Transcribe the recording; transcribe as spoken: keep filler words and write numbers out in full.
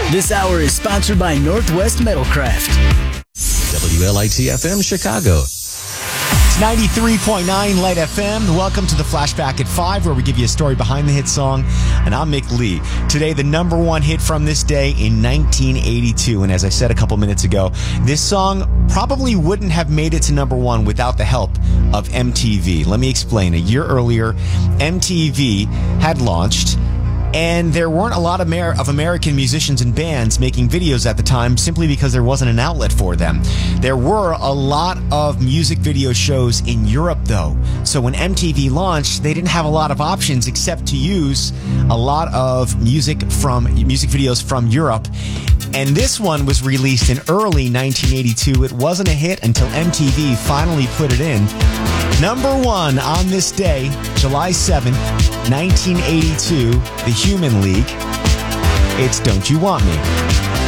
This hour is sponsored by Northwest Metalcraft. W L I T F M Chicago. It's ninety-three point nine Light F M. Welcome to the Flashback at five, where we give you a story behind the hit song. And I'm Mick Lee. Today, the number one hit from this day in nineteen eighty-two. And as I said a couple minutes ago, this song probably wouldn't have made it to number one without the help of M T V. Let me explain. A year earlier, M T V had launched, and there weren't a lot of, Amer- of American musicians and bands making videos at the time simply because there wasn't an outlet for them. There were a lot of music video shows in Europe, though. So when M T V launched, they didn't have a lot of options except to use a lot of music from music videos from Europe. And this one was released in early nineteen eighty-two. It wasn't a hit until M T V finally put it in. Number one on this day, July seventh, nineteen eighty-two, The Human League. It's Don't You Want Me.